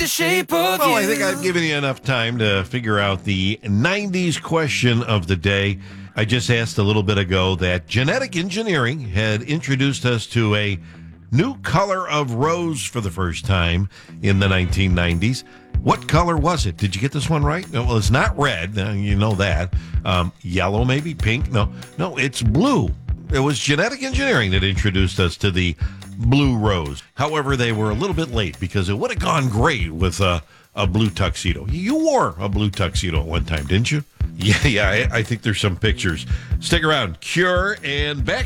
the shape of Well, you. I think I've given you enough time to figure out the 90s question of the day. I just asked a little bit ago that genetic engineering had introduced us to a new color of rose for the first time in the 1990s. What color was it? Did you get this one right? No, well, it's not red. You know that. Yellow, maybe? Pink? No, it's blue. It was genetic engineering that introduced us to the blue rose. However, they were a little bit late because it would have gone great with a blue tuxedo. You wore a blue tuxedo at one time, didn't you? Yeah, I think there's some pictures. Stick around. Cure and back.